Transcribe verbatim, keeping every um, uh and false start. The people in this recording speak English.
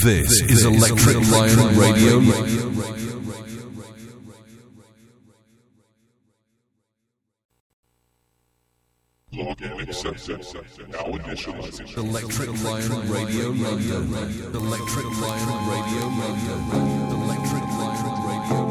This is Electric Lion Radio. Login accepted. Now initializing. Electric Lion Radio London. Electric Lion Radio London. Electric Lion Radio.